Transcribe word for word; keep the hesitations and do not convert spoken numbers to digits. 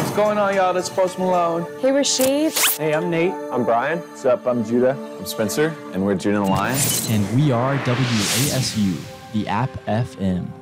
What's going on, y'all? That's Post Malone. Hey, Rashid. Hey, I'm Nate. I'm Brian. What's up? I'm Judah. I'm Spencer, and we're Judah and the Lion. And we are W A S U, the App F M.